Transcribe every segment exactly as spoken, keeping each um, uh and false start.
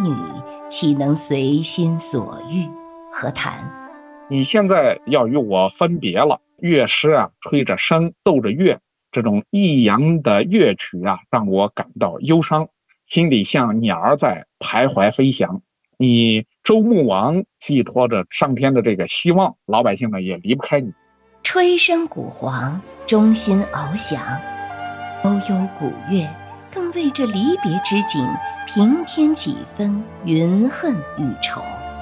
男女，岂能随心所欲？何谈？ 你现在要与我分别了，乐师啊，吹着笙，奏着乐，这种抑扬的乐曲啊，让我感到忧伤，心里像鸟儿在徘徊飞翔。你周穆王寄托着上天的这个希望，老百姓呢也离不开你。 吹笙鼓簧，衷心翱翔，悠悠古乐，更为这离别之景平添几分云恨与愁。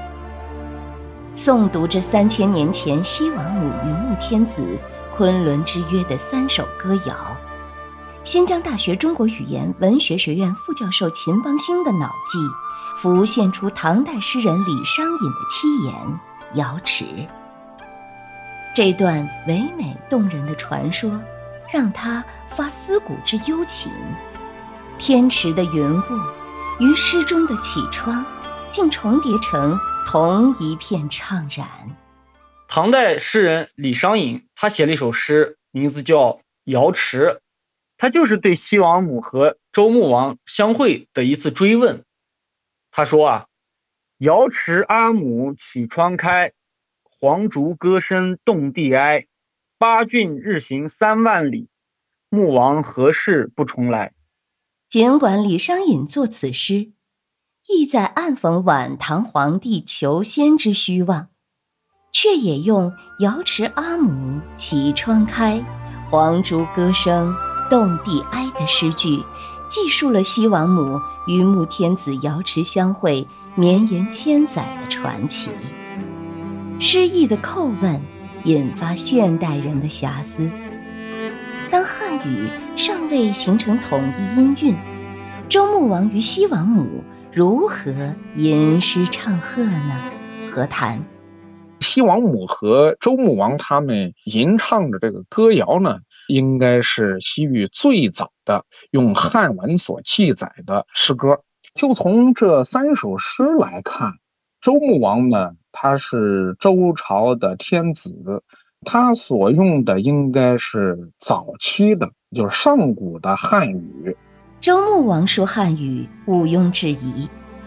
诵读这三千年前西王母与穆天子昆仑之约的三首歌谣，新疆大学中国语言文学学院副教授秦邦兴的脑际浮现出唐代诗人李商隐的七言《瑶池》。这段唯美动人的传说让他发思古之幽情，天池的云雾与诗中的绮窗竟重叠成同一片怅然。 唐代诗人李商隐，他写了一首诗，名字叫《瑶池》，他就是对西王母和周穆王相会的一次追问。他说啊，瑶池阿母启窗开，黄竹歌声动地哀。八骏日行三万里，穆王何事不重来？ 尽管李商隐作此诗，意在暗讽晚唐皇帝求仙之虚妄，却也用瑶池阿母启窗开，黄竹歌声动地哀的诗句，记述了西王母与穆天子瑶池相会绵延千载的传奇。诗意的叩问引发现代人的遐思，当汉语尚未形成统一音韵，周穆王与西王母如何吟诗唱和呢？何谈？ 西王母和周穆王他们吟唱的这个歌谣呢，应该是西域最早的用汉文所记载的诗歌。就从这三首诗来看，周穆王呢，他是周朝的天子，他所用的应该是早期的，就是上古的汉语。 周穆王说汉语毋庸置疑，